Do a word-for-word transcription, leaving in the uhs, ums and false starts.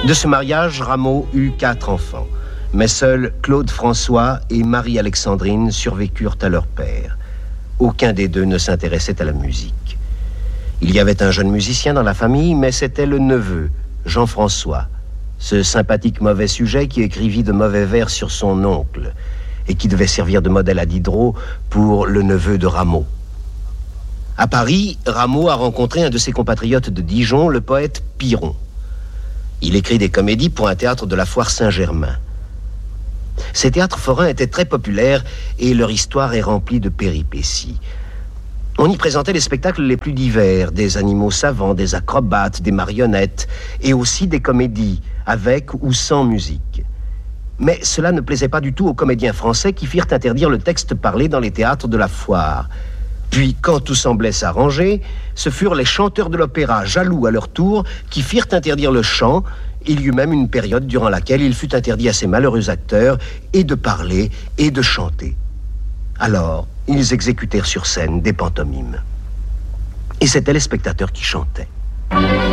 De ce mariage, Rameau eut quatre enfants. Mais seuls Claude François et Marie-Alexandrine survécurent à leur père. Aucun des deux ne s'intéressait à la musique. Il y avait un jeune musicien dans la famille, mais c'était le neveu, Jean-François, ce sympathique mauvais sujet qui écrivit de mauvais vers sur son oncle et qui devait servir de modèle à Diderot pour le neveu de Rameau. À Paris, Rameau a rencontré un de ses compatriotes de Dijon, le poète Piron. Il écrit des comédies pour un théâtre de la Foire Saint-Germain. Ces théâtres forains étaient très populaires et leur histoire est remplie de péripéties. On y présentait les spectacles les plus divers, des animaux savants, des acrobates, des marionnettes, et aussi des comédies, avec ou sans musique. Mais cela ne plaisait pas du tout aux comédiens français qui firent interdire le texte parlé dans les théâtres de la Foire. Puis, quand tout semblait s'arranger, ce furent les chanteurs de l'opéra, jaloux à leur tour, qui firent interdire le chant. Il y eut même une période durant laquelle il fut interdit à ces malheureux acteurs et de parler et de chanter. Alors, ils exécutèrent sur scène des pantomimes. Et c'étaient les spectateurs qui chantaient.